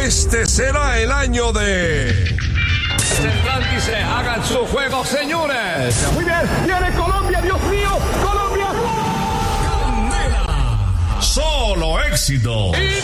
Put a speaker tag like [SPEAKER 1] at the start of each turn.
[SPEAKER 1] Este será el año de...
[SPEAKER 2] Cervantes, hagan su juego, señores.
[SPEAKER 3] Muy bien, viene Colombia, Dios mío, Colombia.
[SPEAKER 1] Solo éxito.
[SPEAKER 2] Y